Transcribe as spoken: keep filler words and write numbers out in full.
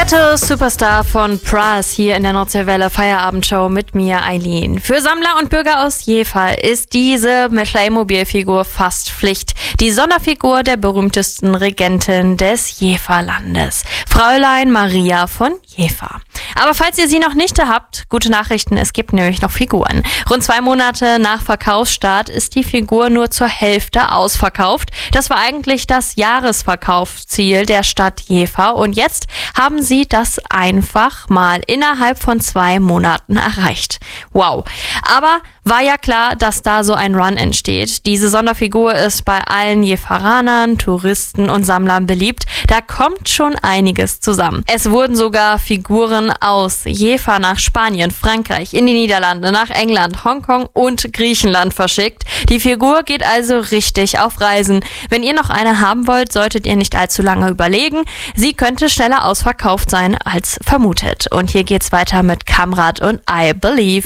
Ghetto Superstar von Pras hier in der Nordseewelle Feierabendshow mit mir, Eileen. Für Sammler und Bürger aus Jever ist diese Playmobil-Figur fast Pflicht. Die Sonderfigur der berühmtesten Regentin des Jeverlandes, Fräulein Maria von Jever. Aber falls ihr sie noch nicht habt, gute Nachrichten, es gibt nämlich noch Figuren. Rund zwei Monate nach Verkaufsstart ist die Figur nur zur Hälfte ausverkauft. Das war eigentlich das Jahresverkaufsziel der Stadt Jever und jetzt haben sie das einfach mal innerhalb von zwei Monaten erreicht. Wow. Aber war ja klar, dass da so ein Run entsteht. Diese Sonderfigur ist bei allen Jeveranern, Touristen und Sammlern beliebt. Da kommt schon einiges zusammen. Es wurden sogar Figuren aus Jever nach Spanien, Frankreich, in die Niederlande, nach England, Hongkong und Griechenland verschickt. Die Figur geht also richtig auf Reisen. Wenn ihr noch eine haben wollt, solltet ihr nicht allzu lange überlegen. Sie könnte schneller ausverkauft sein als vermutet. Und hier geht's weiter mit Kamrat und I Believe.